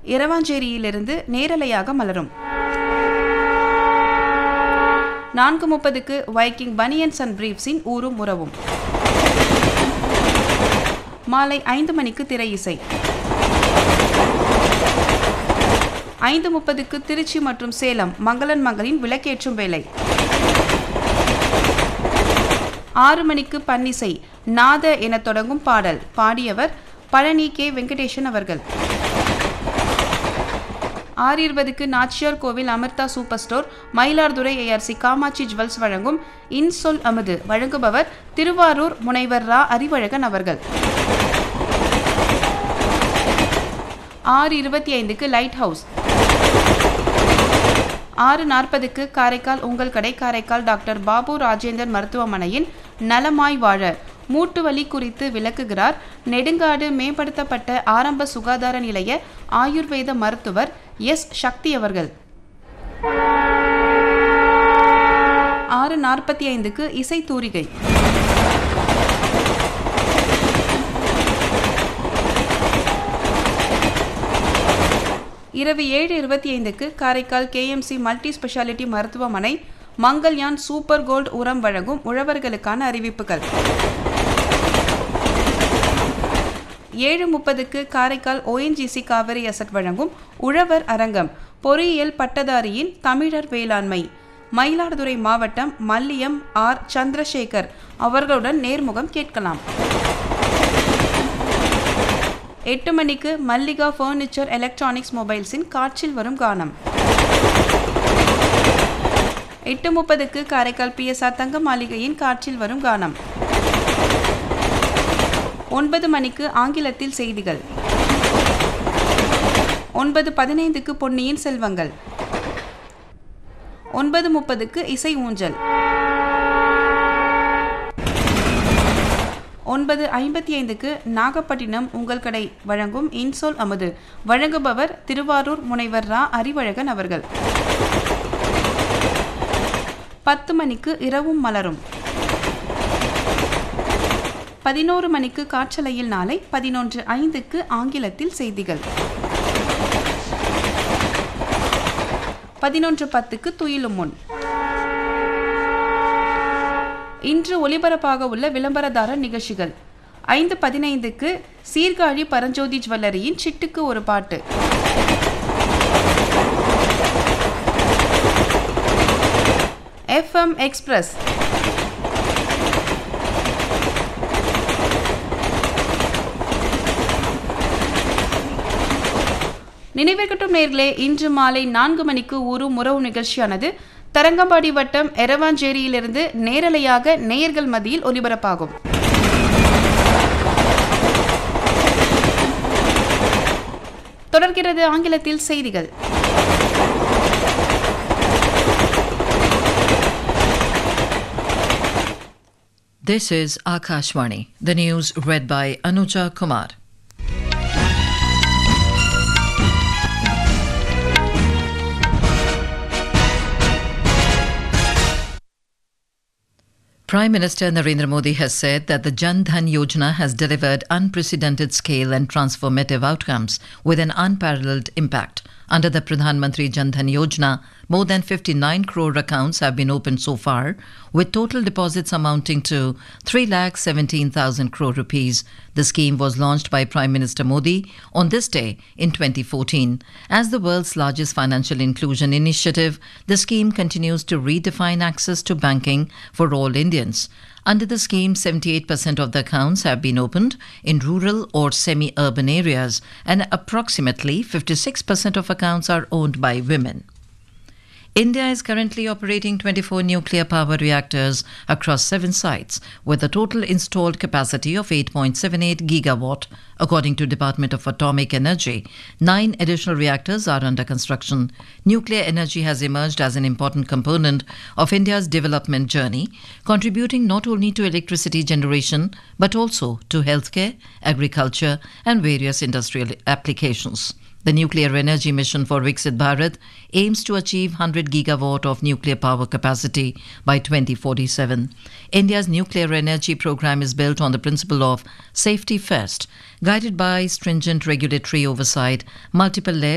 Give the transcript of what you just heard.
இரவாஞ்சேரியிலிருந்து நேரலையாக மலரும். 4:30க்கு Viking banians and பிரீஃப்ஸின் ஊரும் உறவும். மாலை 5 மணிக்கு திரை இசை. 5:30க்கு திருச்சி மற்றும் சேலம் மங்களன் மங்களின் விளக்கேற்றும் வேலை. 6 மணிக்கு பன்னிசை நாத என தொடங்கும் பாடல். பாடியவர் பழனி கே. வெங்கடேசன் அவர்கள். 6:20க்கு நாச்சியார் கோவில் Amrita super store Mayiladuthurai ARC Kamakshi jewels வழங்கும் இன்சொல் அமுது. வழங்குபவர் திருவாரூர் முனைவர் ரா. அறிவழகன் அவர்கள். 6:25க்கு லைட் ஹவுஸ். 6:40க்கு காரைக்கால் உங்கள் கடை காரைக்கால் டாக்டர் பாபு ராஜேந்தர் மருத்துவமனையின் நலமாய் வாழ மூட்டு வலி குறித்து விளக்குகிறார் நெடுங்காடு மேம்படுத்தப்பட்ட ஆரம்ப சுகாதார நிலைய ஆயுர்வேத மருத்துவர் S. சக்தி அவர்கள். 6:45க்கு இசை தூரிகை. இரவு 7:25க்கு காரைக்கால் KMC மல்டி ஸ்பெஷாலிட்டி மருத்துவமனை மங்கள்யான் சூப்பர் கோல்டு உரம் வழங்கும் உழவர்களுக்கான அறிவிப்புகள். 7:30க்கு காரைக்கால் ONGC காவிரி அசட் வழங்கும் உழவர் அரங்கம் பொறியியல் பட்டதாரியின் தமிழர் வேளாண்மை. மயிலாடுதுறை மாவட்டம் மல்லியம் R. சந்திரசேகர் அவர்களுடன் நேர்முகம் கேட்கலாம். 8 மணிக்கு மல்லிகா ஃபர்னிச்சர் எலக்ட்ரானிக்ஸ் மொபைல்ஸின் காற்றில் வரும் கானம். 8:30க்கு காரைக்கால் PSR தங்க மாளிகையின் காற்றில் வரும் கானம். 9 மணிக்கு ஆங்கிலத்தில் செய்திகள். 9:15க்கு பொன்னியின் செல்வங்கள். 9:30க்கு இசை ஊஞ்சல். 9:55க்கு நாகப்பட்டினம் உங்கள் கடை வழங்கும் இன்சொல் அமுது. வழங்குபவர் திருவாரூர் முனைவர் ரா. அறிவழகன் அவர்கள். 10 மணிக்கு இரவும் மலரும். 11 மணிக்கு காற்றலையில் நாளை. 11:05க்கு ஆங்கிலத்தில் செய்திகள். 11:10க்கு துயிலும் முன். இன்று ஒலிபரப்பாக உள்ள விளம்பரதாரர் நிகழ்ச்சிகள். 5:15க்கு சீர்காழி பரஞ்சோதி ஜுவல்லரியின் சிட்டுக்கு ஒரு பாட்டு. FM express. நினைவிருக்கட்டும் நேயர்களே, இன்று மாலை 4 மணிக்கு ஊரும் உறவு நிகழ்ச்சியானது தரங்கம்பாடி வட்டம் எரவாஞ்சேரியிலிருந்து நேரலையாக நேயர்கள் மத்தியில் ஒலிபரப்பாகும். தொடர்கிறது ஆங்கிலத்தில் செய்திகள். This is Akashvani. The news read by Anuja Kumar. Prime Minister Narendra Modi has said that the Jan Dhan Yojana has delivered unprecedented scale and transformative outcomes with an unparalleled impact. Under the Pradhan Mantri Jan Dhan Yojana, more than 59 crore accounts have been opened so far, with total deposits amounting to 3,17,000 crore rupees. The scheme was launched by Prime Minister Modi on this day in 2014. As the world's largest financial inclusion initiative, the scheme continues to redefine access to banking for all Indians. Under the scheme, 78% of the accounts have been opened in rural or semi-urban areas, and approximately 56% of accounts are owned by women. India is currently operating 24 nuclear power reactors across 7 sites, with a total installed capacity of 8.78 gigawatt. According to Department of Atomic Energy, 9 additional reactors are under construction. Nuclear energy has emerged as an important component of India's development journey, contributing not only to electricity generation but also to healthcare, agriculture and various industrial applications. The nuclear energy mission for Viksit Bharat aims to achieve 100 gigawatt of nuclear power capacity by 2047. India's nuclear energy program is built on the principle of safety first, guided by stringent regulatory oversight, multiple layers